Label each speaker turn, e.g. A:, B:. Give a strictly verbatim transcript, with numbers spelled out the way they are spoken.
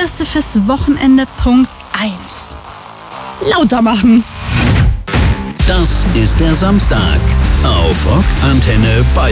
A: Playliste fürs Wochenende Punkt eins. Lauter machen.
B: Das ist der Samstag auf Rock Antenne Bayern.